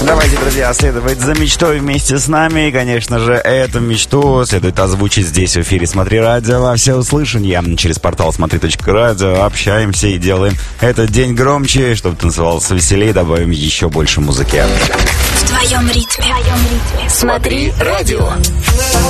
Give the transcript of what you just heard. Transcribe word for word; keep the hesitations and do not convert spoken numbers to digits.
Давайте, друзья, следовать за мечтой вместе с нами. И, конечно же, эту мечту следует озвучить здесь в эфире «Смотри радио» во всеуслышание. Через портал смотри точка радио общаемся и делаем этот день громче. Чтобы танцевался веселее, добавим еще больше музыки. В твоем ритме. В твоем ритме. Смотри радио.